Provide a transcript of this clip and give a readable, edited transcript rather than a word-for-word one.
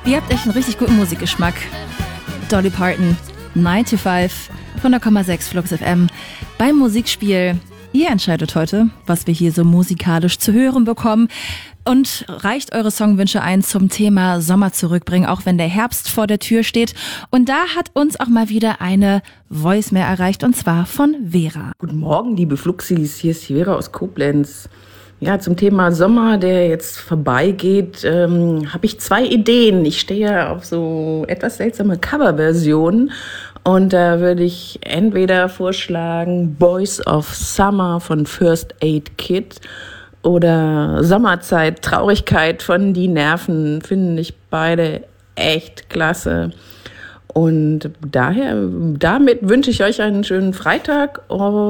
Ihr habt echt einen richtig guten Musikgeschmack. Dolly Parton, 9 to 5, 100,6 Flux FM. Beim Musikspiel, ihr entscheidet heute, was wir hier so musikalisch zu hören bekommen. Und reicht eure Songwünsche ein zum Thema Sommer zurückbringen, auch wenn der Herbst vor der Tür steht. Und da hat uns auch mal wieder eine Voicemail erreicht, und zwar von Vera. Guten Morgen, liebe Fluxis, hier ist die Vera aus Koblenz. Ja, zum Thema Sommer, der jetzt vorbeigeht, habe ich 2 Ideen. Ich stehe auf so etwas seltsame Coverversionen und da würde ich entweder vorschlagen Boys of Summer von First Aid Kit oder Sommerzeit, Traurigkeit von Die Nerven, finde ich beide echt klasse. Und damit wünsche ich euch einen schönen Freitag.